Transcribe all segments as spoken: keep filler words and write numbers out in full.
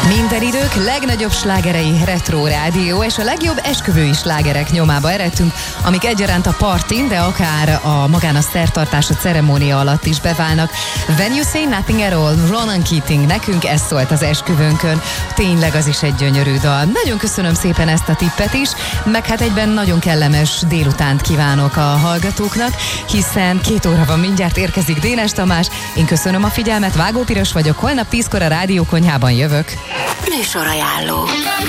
Minden idők legnagyobb slágerei Retro Rádió, és a legjobb esküvői slágerek nyomába eredtünk, amik egyaránt a partin, de akár a magán a szertartás, a ceremónia alatt is beválnak. When You Say Nothing at All, Ronan Keating, nekünk ez szólt az esküvőnkön. Tényleg az is egy gyönyörű dal. Nagyon köszönöm szépen ezt a tippet is, meg hát egyben nagyon kellemes délutánt kívánok a hallgatóknak, hiszen két óra van, mindjárt érkezik Dénes Tamás. Én köszönöm a figyelmet, Vágó Piros vagyok, holnap tízkor a Rádiókonyhában jövök. Műsorajánló.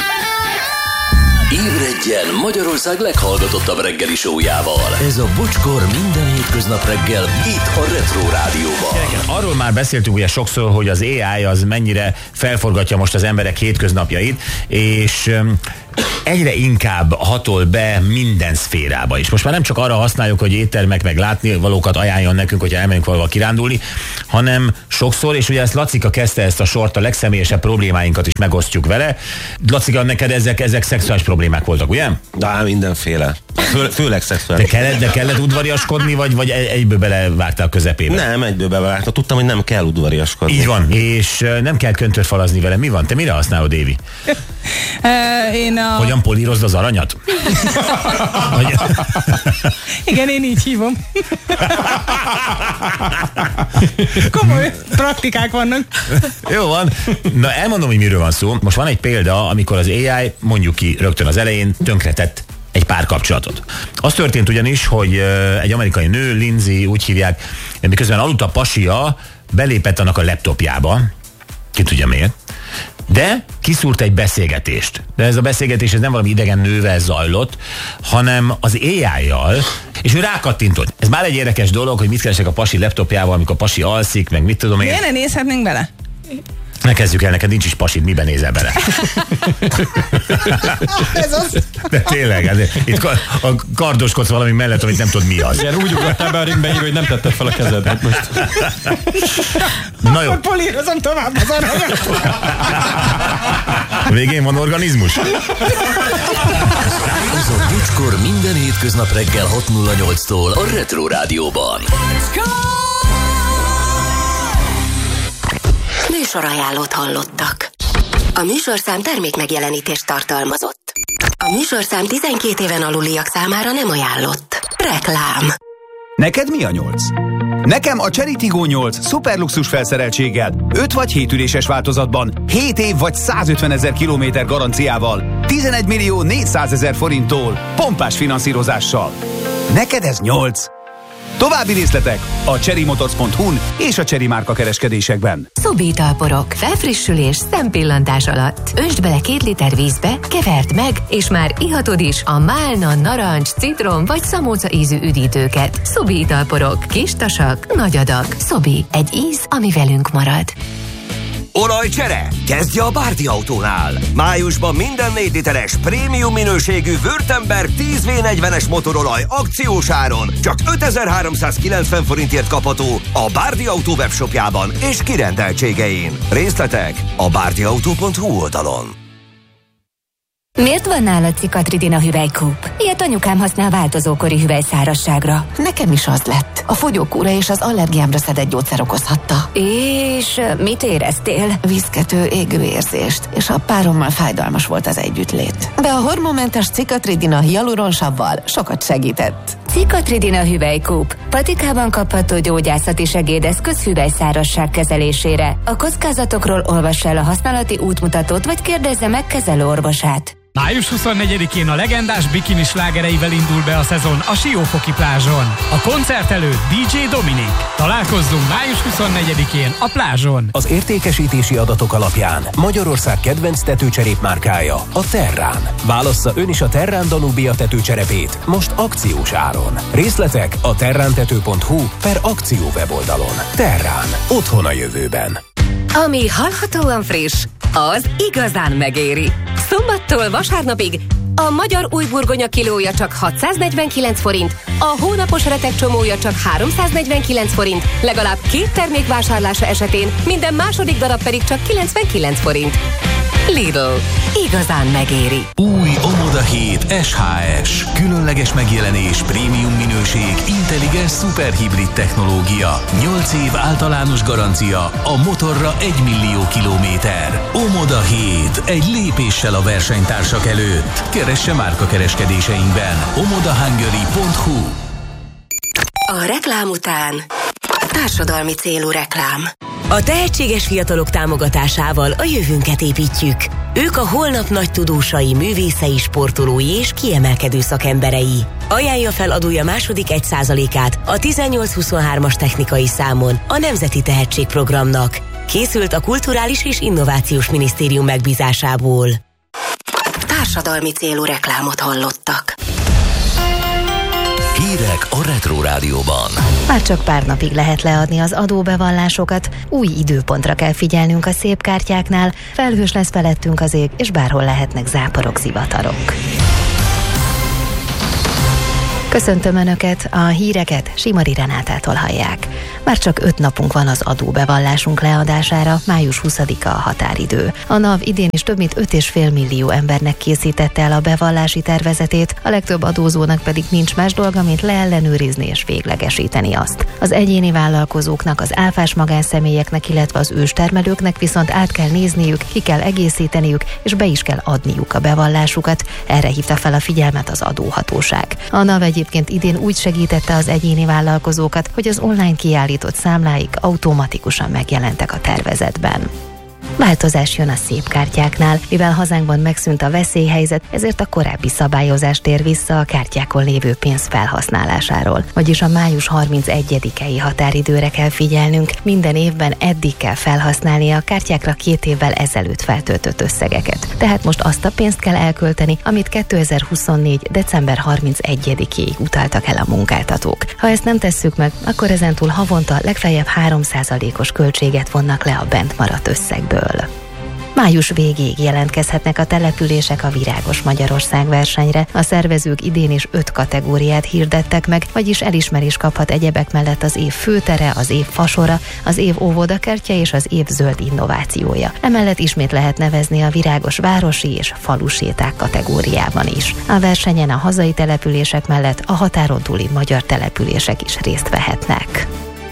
Ébredjen Magyarország leghallgatottabb reggeli show-jával. Ez a Bocskor minden hétköznap reggel itt a Retro Rádióban. Arról már beszéltünk ugye sokszor, hogy az á i az mennyire felforgatja most az emberek hétköznapjait, és egyre inkább hatol be minden szférába is. Most már nem csak arra használjuk, hogy éttermek meg látnivalókat ajánljon nekünk, hogyha elmenünk valahol kirándulni, hanem sokszor, és ugye ezt Lacika kezdte ezt a sort, a legszemélyesebb problémáinkat is megosztjuk vele. Lacika, neked ezek, ezek szexuális problémák voltak, ugye? De mindenféle. Fő, főleg szexuális. De kellett, de kellett udvariaskodni, vagy, vagy egyből belevágtál a közepébe? Nem, egyből belevágtam. Tudtam, hogy nem kell udvariaskodni. Így van, és nem kell köntörfalazni vele. Mi van? Te mire használod, Évi? Én a... Hogyan polírozd az aranyat? Hogy... Igen, én így hívom. Komoly praktikák vannak. Jó van. Na, elmondom, hogy miről van szó. Most van egy példa, amikor az á i, mondjuk ki rögtön az elején, tönkretett egy párkapcsolatot. Az történt ugyanis, hogy egy amerikai nő, Lindsay, úgy hívják, miközben aludt a pasia, belépett annak a laptopjába, ki tudja miért, de kiszúrt egy beszélgetést. De ez a beszélgetés ez nem valami idegen nővel zajlott, hanem az á i-jal, és ő rákattintott. Ez már egy érdekes dolog, hogy mit keresek a pasi laptopjával, amikor a pasi alszik, meg mit tudom én. Miért ne nézhetnénk bele? Ne kezdjük el, neked nincs is pasid, miben nézel bele? Ez az. De tényleg, azért, itt a kardoskodsz valami mellett, amit nem tudod mi az. Igen, úgy ugrottál be a ringbe, hogy nem tetted fel a kezedet most. Na jó. Akkor polírozom tovább az aranyat. Végén van organizmus. Ez a Bocskor minden hétköznap reggel hat nulla nyolctól a Retro Rádióban. Műsorajánlót hallottak. A műsorszám termék megjelenítést tartalmazott. A műsorszám tizenkét éven aluliak számára nem ajánlott. Reklám. Neked mi a nyolc? Nekem a Chery Tiggo nyolc szuperluxus felszereltséggel, öt vagy hét üléses változatban, hét év vagy százötvenezer kilométer garanciával, tizenegy millió négyszázezer forinttól, pompás finanszírozással. Neked ez nyolc. További részletek a chery motors pont hu-n és a Chery márka kereskedésekben. Szobi italporok. Felfrissülés szempillantás alatt. Öntsd bele két liter vízbe, keverd meg, és már ihatod is a málna, narancs, citrom vagy szamóca ízű üdítőket. Szobi italporok. Kis tasak, nagy adag. Szobi. Egy íz, ami velünk marad. Olajcsere? Kezdje a Bárdi Autónál! Májusban minden négy literes prémium minőségű Württemberg tíz vé negyvenes motorolaj akciós áron csak ötezer-háromszázkilencven forintért kapható a Bárdi Autó webshopjában és kirendeltségein. Részletek a bárdiautó pont hu oldalon. Miért van nálad Cikatridina hüvelykúp? Ilyet anyukám használ változókori hüvelyszárazságra. Nekem is az lett. A fogyókúra és az allergiámra szedett gyógyszer okozhatta. És mit éreztél? Viszkető, égő érzést, és a párommal fájdalmas volt az együttlét. De a hormonmentes Cikatridina hialuronsavval sokat segített. Cikatridina hüvelykúp. Patikában kapható gyógyászati segédeszköz hüvelyszárazság kezelésére. A kockázatokról olvass el a használati útmutatót, vagy kérdezze meg kezelőorvosát. május huszonnegyedikén a legendás bikini slágereivel indul be a szezon a Siófoki plázson. A koncert előtt dé dzsé Dominik. Találkozzunk május huszonnegyedikén a plázson. Az értékesítési adatok alapján Magyarország kedvenc tetőcserépmárkája a Terrán. Válassza ön is a Terrán Danubia tetőcserepét most akciós áron. Részletek a terrántető pont hu per akció weboldalon. Terrán. Otthon a jövőben. Ami hallhatóan friss, az igazán megéri. Szombattól vasárnapig a magyar új burgonya kilója csak hatszáznegyvenkilenc forint, a hónapos retek csomója csak háromszáznegyvenkilenc forint, legalább két termék vásárlása esetén minden második darab pedig csak kilencvenkilenc forint. Lidl. Igazán megéri. Új Omoda hét es há es. Különleges megjelenés, prémium minőség, intelligens szuperhibrid technológia. nyolc év általános garancia, a motorra egy millió kilométer. Omoda hét. Egy lépéssel a versenytársak előtt. Keresse márkakereskedéseinkben. omoda hungary pont hu. A reklám után társadalmi célú reklám. A tehetséges fiatalok támogatásával a jövőnket építjük. Ők a holnap nagy tudósai, művészei, sportolói és kiemelkedő szakemberei. Ajánlja fel adója második egy százalékát a tizennyolc huszonhármas technikai számon a Nemzeti Tehetségprogramnak. Készült a Kulturális és Innovációs Minisztérium megbízásából. Társadalmi célú reklámot hallottak. Hírek a Retro Rádióban. Már csak pár napig lehet leadni az adóbevallásokat, új időpontra kell figyelnünk a szép kártyáknál, felhős lesz felettünk az ég, és bárhol lehetnek záporok, zivatarok. Köszöntöm Önöket, a híreket Simari Renátától hallják. Már csak öt napunk van az adóbevallásunk leadására, május huszadika a határidő. A NAV idén is több mint öt egész öt millió embernek készítette el a bevallási tervezetét, a legtöbb adózónak pedig nincs más dolga, mint leellenőrizni és véglegesíteni azt. Az egyéni vállalkozóknak, az áfás magánszemélyeknek, illetve az őstermelőknek viszont át kell nézniük, ki kell egészíteniük, és be is kell adniuk a bevallásukat. Erre hívta fel a figyelmet az adóhatóság. A NAV egyébként idén úgy segítette az egyéni vállalkozókat, hogy az online kiállított számláik automatikusan megjelentek a tervezetben. Változás jön a szép kártyáknál, mivel hazánkban megszűnt a veszélyhelyzet, ezért a korábbi szabályozás tér vissza a kártyákon lévő pénz felhasználásáról. Vagyis a május harmincegyedikei határidőre kell figyelnünk, minden évben eddig kell felhasználni a kártyákra két évvel ezelőtt feltöltött összegeket. Tehát most azt a pénzt kell elkölteni, amit kétezer-huszonnégy. december harmincegyedikéig utaltak el a munkáltatók. Ha ezt nem tesszük meg, akkor ezentúl havonta legfeljebb három százalékos költséget vonnak le a bent maradt összegből. Május végéig jelentkezhetnek a települések a Virágos Magyarország versenyre. A szervezők idén is öt kategóriát hirdettek meg, vagyis elismerés kaphat egyebek mellett az év főtere, az év fasora, az év óvodakertje és az év zöld innovációja. Emellett ismét lehet nevezni a virágos városi és faluséták kategóriában is. A versenyen a hazai települések mellett a határon túli magyar települések is részt vehetnek.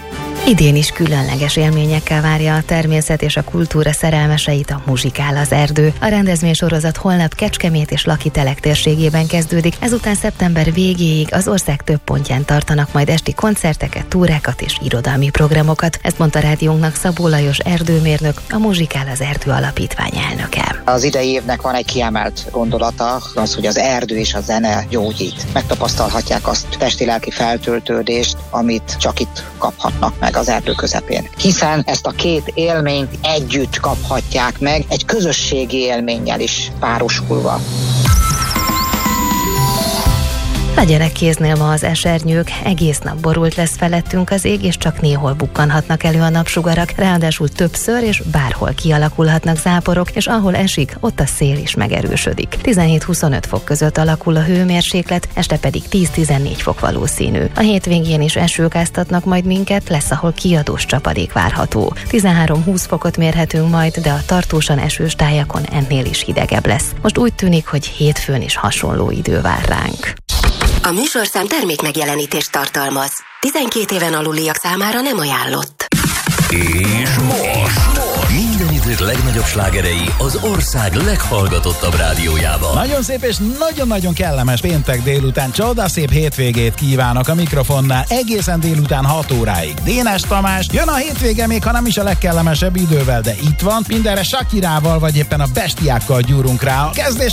Idén is különleges élményekkel várja a természet és a kultúra szerelmeseit a Muzsikál az erdő. A rendezvénysorozat holnap Kecskemét és Lakitelek térségében kezdődik, ezután szeptember végéig az ország több pontján tartanak majd esti koncerteket, túrákat és irodalmi programokat. Ezt mondta rádiónknak Szabó Lajos erdőmérnök, a Muzsikál az erdő alapítvány elnöke. Az idei évnek van egy kiemelt gondolata, az, hogy az erdő és a zene gyógyít. Megtapasztalhatják azt testi-lelki feltöltődést, amit csak itt kaphatnak meg az erdő közepén. Hiszen ezt a két élményt együtt kaphatják meg, egy közösségi élménnyel is párosulva. Legyenek kéznél ma az esernyők, egész nap borult lesz felettünk az ég, és csak néhol bukkanhatnak elő a napsugarak, ráadásul többször és bárhol kialakulhatnak záporok, és ahol esik, ott a szél is megerősödik. tizenhét-huszonöt fok között alakul a hőmérséklet, este pedig tíz-tizennégy fok valószínű. A hétvégén is esők áztatnak majd minket, lesz, ahol kiadós csapadék várható. tizenhárom-húsz fokot mérhetünk majd, de a tartósan esős tájakon ennél is hidegebb lesz. Most úgy tűnik, hogy hétfőn is hasonló idő vár ránk. A műsorszám termékmegjelenítést tartalmaz. tizenkét éven aluliak számára nem ajánlott. És most minden idők legnagyobb slágerei az ország leghallgatottabb rádiójában. Nagyon szép és nagyon-nagyon kellemes péntek délután, csodaszép hétvégét kívánok a mikrofonnál egészen délután hat óráig. Dénes Tamás, jön a hétvége, még ha nem is a legkellemesebb idővel, de itt van, mindenre Shakirával vagy éppen a bestiákkal gyúrunk rá. A kezdés